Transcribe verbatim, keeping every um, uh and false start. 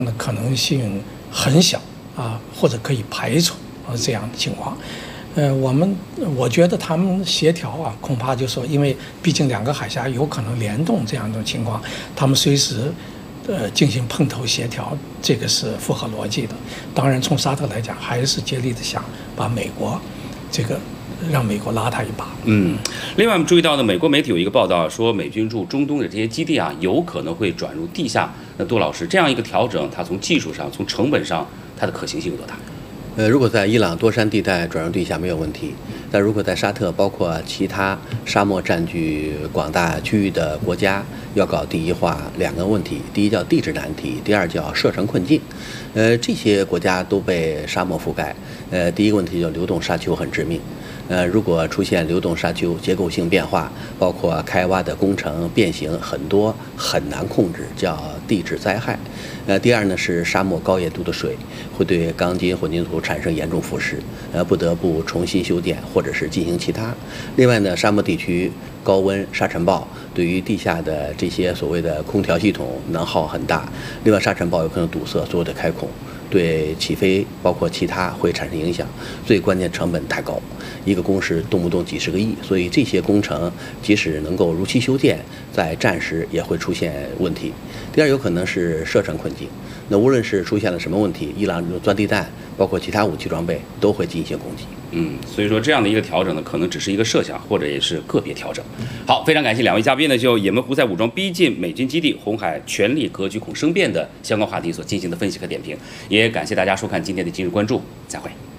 的可能性很小啊，或者可以排除啊这样的情况。呃，我们我觉得他们协调啊，恐怕就说，因为毕竟两个海峡有可能联动这样一种情况，他们随时呃进行碰头协调，这个是符合逻辑的。当然，从沙特来讲，还是竭力的想把美国这个让美国拉他一把。 嗯，另外我们注意到呢，美国媒体有一个报道说，美军驻中东的这些基地啊，有可能会转入地下。那杜老师，这样一个调整，它从技术上、从成本上，它的可行性有多大？ 呃，如果在伊朗多山地带转入地下没有问题，但如果在沙特，包括其他沙漠占据广大区域的国家，要搞第一化，两个问题：第一叫地质难题，第二叫射程困境。呃，这些国家都被沙漠覆盖。呃，第一个问题叫流动沙丘很致命。呃，如果出现流动沙丘结构性变化，包括开挖的工程变形，很多很难控制，叫地质灾害。呃，第二呢是沙漠高盐度的水会对钢筋混凝土产生严重腐蚀，呃，不得不重新修建或者是进行其他。另外呢，沙漠地区高温沙尘暴对于地下的这些所谓的空调系统能耗很大，另外沙尘暴有可能堵塞所有的开孔，对起飞包括其他会产生影响。最关键成本太高，一个工时动不动几十个亿，所以这些工程即使能够如期修建，在战时也会出现问题。第二，有可能是射程困境。那无论是出现了什么问题，伊朗钻地弹，包括其他武器装备都会进行攻击。 嗯，所以说这样的一个调整呢，可能只是一个设想，或者也是个别调整。好，非常感谢两位嘉宾呢，就也门胡塞武装逼近美军基地，红海权力格局恐生变的相关话题所进行的分析和点评，也感谢大家收看今天的今日关注，再会。